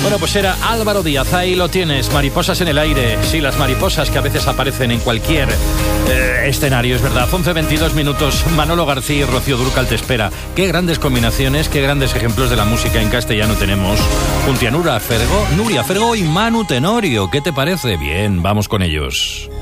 Bueno, pues era Álvaro Díaz, ahí lo tienes, Mariposas en el aire. Sí, las mariposas que a veces aparecen en cualquier escenario, es verdad. 11:22 minutos, Manolo García y Rocío Dúrcal te espera. Qué grandes combinaciones, qué grandes ejemplos de la música en castellano tenemos. Junto a Nuria Fergo y Manu Tenorio, ¿qué te parece? Bien, vamos con ellos.